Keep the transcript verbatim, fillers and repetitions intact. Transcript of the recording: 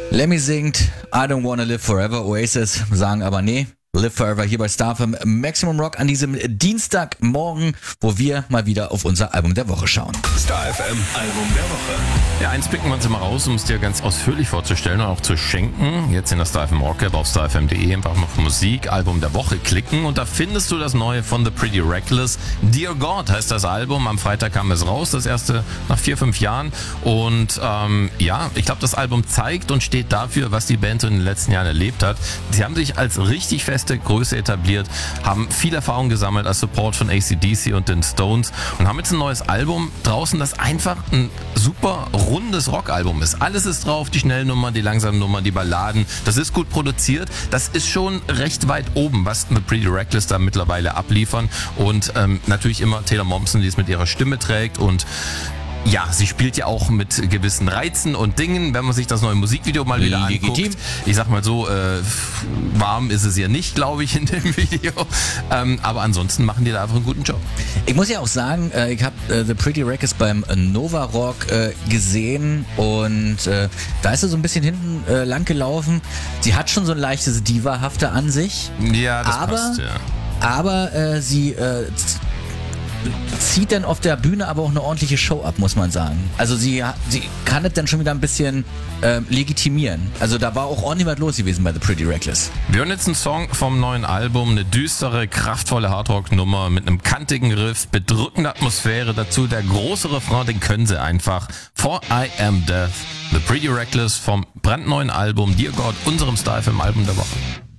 Lemmy singt I don't wanna live forever. Oasis sagen aber nee. Live Forever hier bei Star F M Maximum Rock an diesem Dienstagmorgen, wo wir mal wieder auf unser Album der Woche schauen. Star F M Album der Woche. Ja, eins picken wir uns immer raus, um es dir ganz ausführlich vorzustellen und auch zu schenken. Jetzt in der Star F M Rock App auf star f m punkt d e einfach mal auf Musik, Album der Woche klicken und da findest du das neue von The Pretty Reckless. Dear God heißt das Album. Am Freitag kam es raus, das erste nach vier, fünf Jahren. Und ähm, ja, ich glaube, das Album zeigt und steht dafür, was die Band in den letzten Jahren erlebt hat. Sie haben sich als richtig feste Größe etabliert, haben viel Erfahrung gesammelt als Support von A C D C und den Stones und haben jetzt ein neues Album draußen, das einfach ein super rundes Rockalbum ist. Alles ist drauf, die schnellen Nummern, die langsamen Nummern, die Balladen. Das ist gut produziert. Das ist schon recht weit oben, was The Pretty Reckless da mittlerweile abliefern. Und ähm, natürlich immer Taylor Momsen, die es mit ihrer Stimme trägt und ja, sie spielt ja auch mit gewissen Reizen und Dingen, wenn man sich das neue Musikvideo mal wieder Legitim. anguckt. Ich sag mal so, äh, warm ist es ja nicht, glaube ich, in dem Video. Ähm, aber ansonsten machen die da einfach einen guten Job. Ich muss ja auch sagen, äh, ich habe äh, The Pretty Reckless beim Nova Rock äh, gesehen und äh, da ist sie so ein bisschen hinten äh, lang gelaufen. Sie hat schon so ein leichtes Diva-hafte an sich. Ja, das aber, passt, ja. Aber äh, sie äh, zieht dann auf der Bühne aber auch eine ordentliche Show ab, muss man sagen. Also sie, sie kann es dann schon wieder ein bisschen äh, legitimieren. Also da war auch ordentlich was los gewesen bei The Pretty Reckless. Wir hören jetzt einen Song vom neuen Album, eine düstere, kraftvolle Hardrock-Nummer mit einem kantigen Riff, bedrückende Atmosphäre, dazu der große Refrain, den können sie einfach. For I Am Death, The Pretty Reckless vom brandneuen Album Dear God, unserem Star F M Album der Woche.